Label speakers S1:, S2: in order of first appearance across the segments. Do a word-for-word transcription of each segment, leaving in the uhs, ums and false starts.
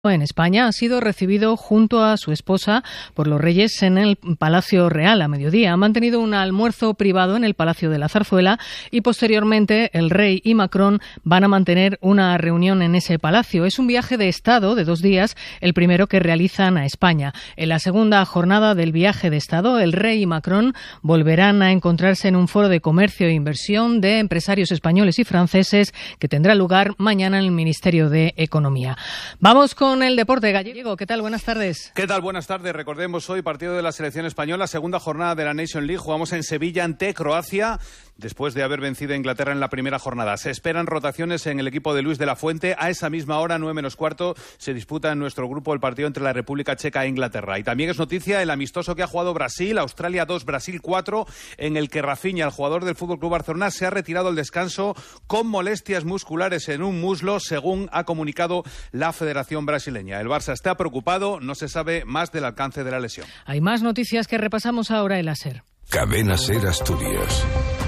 S1: En España ha sido recibido junto a su esposa por los Reyes en el Palacio Real a mediodía. Han mantenido un almuerzo privado en el Palacio de la Zarzuela y posteriormente el rey y Macron van a mantener una reunión en ese palacio. Es un viaje de Estado de dos días, el primero que realizan a España. En la segunda jornada del viaje de Estado, el rey y Macron volverán a encontrarse en un foro de comercio e inversión de empresarios españoles y franceses que tendrá lugar mañana en el Ministerio de Economía. Vamos con Con el deporte gallego. ¿Qué tal? Buenas tardes.
S2: ¿Qué tal? Buenas tardes. Recordemos hoy partido de la selección española, segunda jornada de la Nation League. Jugamos en Sevilla ante Croacia después de haber vencido a Inglaterra en la primera jornada. Se esperan rotaciones en el equipo de Luis de la Fuente. A esa misma hora, nueve menos cuarto, se disputa en nuestro grupo el partido entre la República Checa e Inglaterra. Y también es noticia el amistoso que ha jugado Brasil, Australia dos, Brasil cuatro, en el que Rafinha, el jugador del F C Barcelona, se ha retirado al descanso con molestias musculares en un muslo, según ha comunicado la Federación Brasileña. El Barça está preocupado, no se sabe más del alcance de la lesión.
S1: Hay más noticias que repasamos ahora en la SER.
S3: Cadena SER Asturias.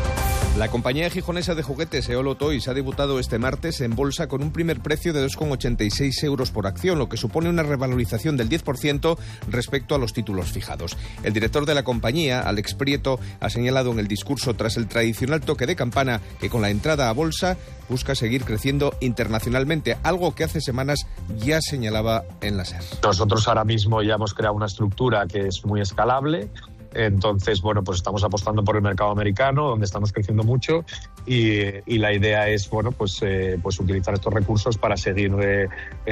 S4: La compañía gijonesa de juguetes Eolo Toys ha debutado este martes en bolsa con un primer precio de dos coma ochenta y seis euros por acción, lo que supone una revalorización del diez por ciento respecto a los títulos fijados. El director de la compañía, Alex Prieto, ha señalado en el discurso tras el tradicional toque de campana que con la entrada a bolsa busca seguir creciendo internacionalmente, algo que hace semanas ya señalaba en la SER.
S5: Nosotros ahora mismo ya hemos creado una estructura que es muy escalable. Entonces, bueno, pues estamos apostando por el mercado americano, donde estamos creciendo mucho, y, y la idea es, bueno, pues, eh, pues utilizar estos recursos para seguir, eh,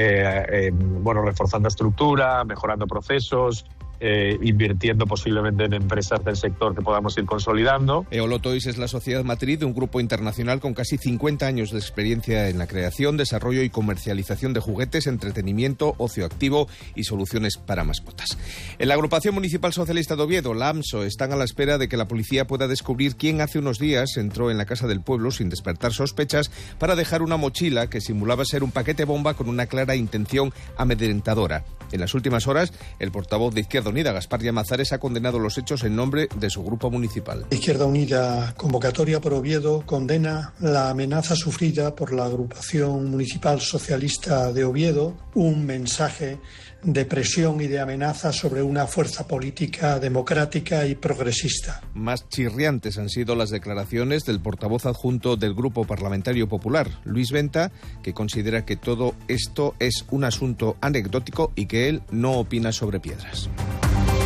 S5: eh, bueno, reforzando estructura, mejorando procesos, Eh, invirtiendo posiblemente en empresas del sector que podamos ir consolidando.
S4: Eolo Toys es la sociedad matriz de un grupo internacional con casi cincuenta años de experiencia en la creación, desarrollo y comercialización de juguetes, entretenimiento, ocio activo y soluciones para mascotas. En la Agrupación Municipal Socialista de Oviedo, la AMSO, están a la espera de que la policía pueda descubrir quién hace unos días entró en la casa del pueblo sin despertar sospechas para dejar una mochila que simulaba ser un paquete bomba con una clara intención amedrentadora. En las últimas horas, el portavoz de Izquierda Unida, Gaspar Llamazares, ha condenado los hechos en nombre de su grupo municipal.
S6: Izquierda Unida, convocatoria por Oviedo, condena la amenaza sufrida por la Agrupación Municipal Socialista de Oviedo, un mensaje de presión y de amenaza sobre una fuerza política democrática y progresista.
S4: Más chirriantes han sido las declaraciones del portavoz adjunto del Grupo Parlamentario Popular, Luis Venta, que considera que todo esto es un asunto anecdótico y que él no opina sobre piedras.